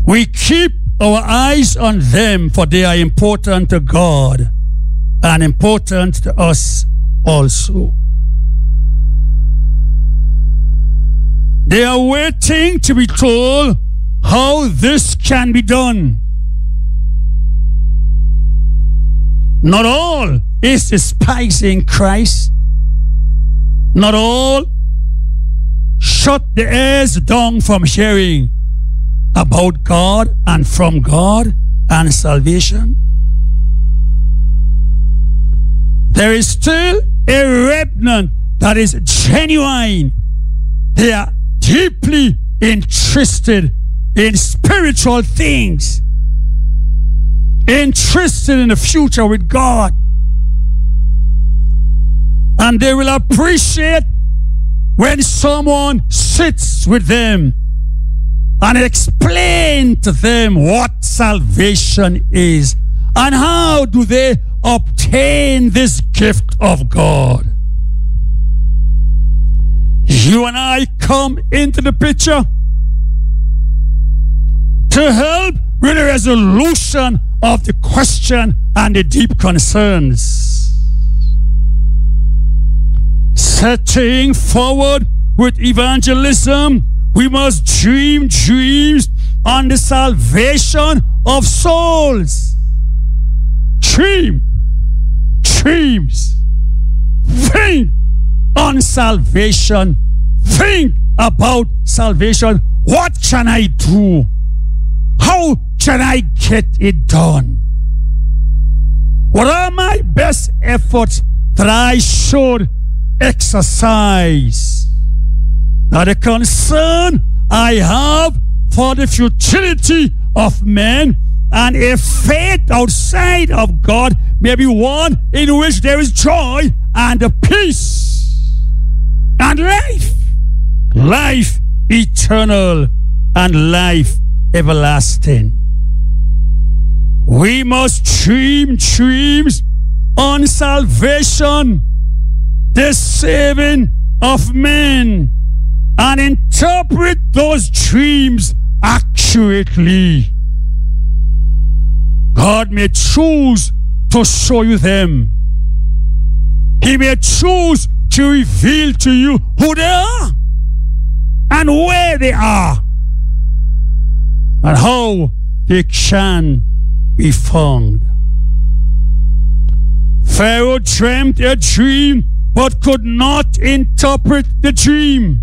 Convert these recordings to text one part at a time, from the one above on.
We keep our eyes on them, for they are important to God and important to us also. They are waiting to be told how this can be done. Not all is despising Christ. Not all shut their ears down from hearing about God and from God and salvation. There is still a remnant that is genuine. They are deeply interested in spiritual things, interested in the future with God. And they will appreciate when someone sits with them and explain to them what salvation is and how do they obtain this gift of God. You and I come into the picture to help with the resolution of the question and the deep concerns. Setting forward with evangelism, we must dream dreams on the salvation of souls. Dream dreams. Think on salvation. Think about salvation. What can I do? How can I get it done? What are my best efforts that I should exercise? Now, the concern I have for the futility of men and a faith outside of God may be one in which there is joy and peace and life eternal and life everlasting. We must dream dreams on salvation, the saving of men, and interpret those dreams accurately. God may choose to show you them. He may choose to reveal to you who they are and where they are and how they can be found. Pharaoh dreamt a dream but could not interpret the dream.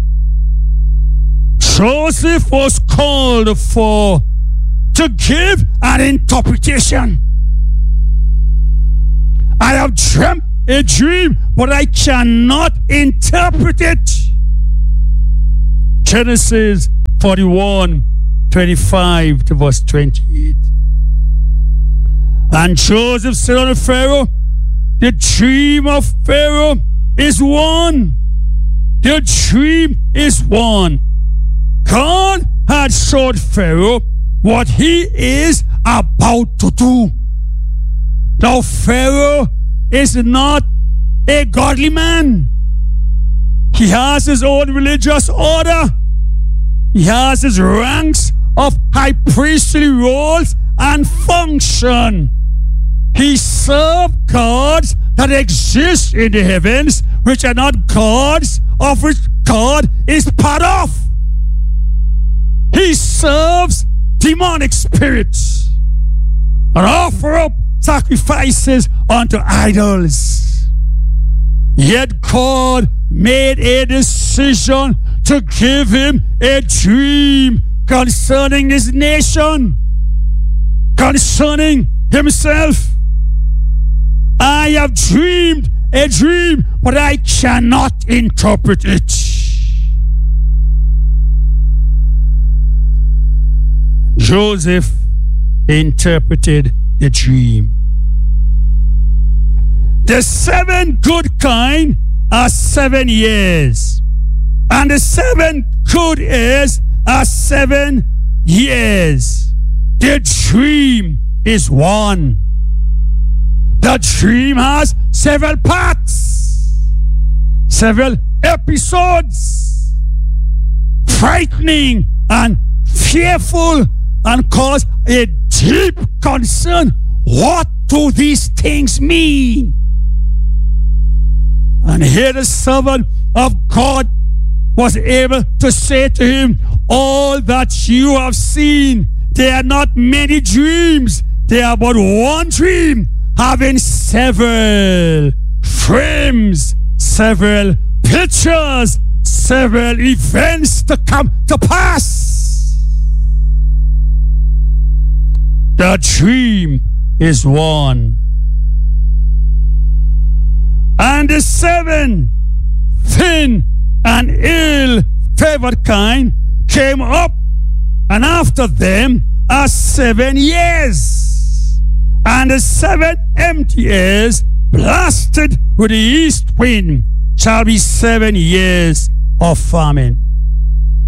Joseph was called for to give an interpretation. I have dreamt a dream, but I cannot interpret it. Genesis 41:25 to verse 28. And Joseph said unto Pharaoh, the dream of Pharaoh is one. The dream is one. God had showed Pharaoh what he is about to do. Now, Pharaoh is not a godly man. He has his own religious order. He has his ranks of high priestly roles and function. He served gods that exist in the heavens, which are not gods of which God is part of. He serves demonic spirits and offer up sacrifices unto idols. Yet God made a decision to give him a dream concerning this nation, concerning himself. I have dreamed a dream, but I cannot interpret it. Joseph interpreted the dream. The 7 good kine are 7 years, and the 7 good years are 7 years. The dream is one. The dream has several parts, several episodes, frightening and fearful and caused a deep concern. What do these things mean? And here the servant of God was able to say to him, all that you have seen, they are not many dreams. They are but one dream, having several frames, several pictures, several events to come to pass. The dream is one. And the seven thin and ill-favored kind came up, and after them are 7 years. And the 7 empty years, blasted with the east wind, shall be 7 years of famine.